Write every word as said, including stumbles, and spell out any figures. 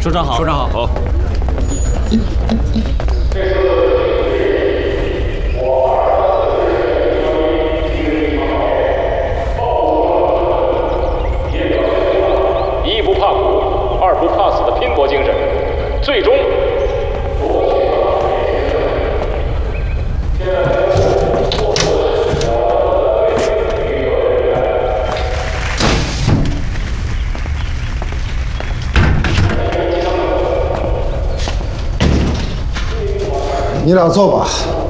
首长好， 首长好。好。 一不怕苦，二不怕死的拼搏精神，最终。 你俩坐吧。